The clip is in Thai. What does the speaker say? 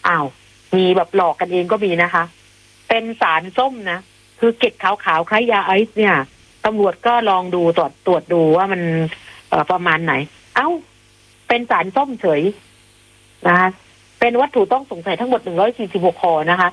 อ้าวมีแบบหลอกกันเองก็มีนะคะเป็นสารส้มนะคือเกล็ดขาวๆคล้ายยาไอซ์เนี่ยตำรวจก็ลองดูตรวจดูว่ามันประมาณไหนเอ้าเป็นสารส้มเฉยนะคะเป็นวัตถุต้องสงสัยทั้งหมด146 ห่อนะคะ